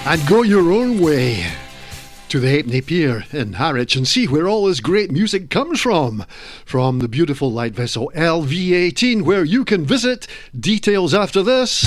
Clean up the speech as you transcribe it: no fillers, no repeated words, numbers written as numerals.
and go your own way to the Halfpenny Pier in Harwich and see where all this great music comes from the beautiful light vessel LV18, where you can visit. Details after this.